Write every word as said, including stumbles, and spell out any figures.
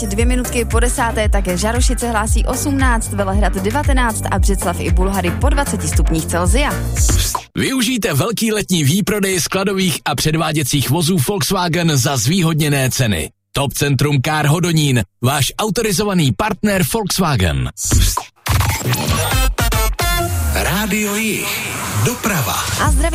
dvě minutky po desáté, také Žarošice hlásí osmnáct, Velehrad devatenáct a Břeclav i Bulhary po dvaceti stupních Celsia. Využijte velký letní výprodej skladových a předváděcích vozů Volkswagen za zvýhodněné ceny. Top Centrum Car Hodonín, váš autorizovaný partner Volkswagen. Rádio Jih, doprava. A zdraví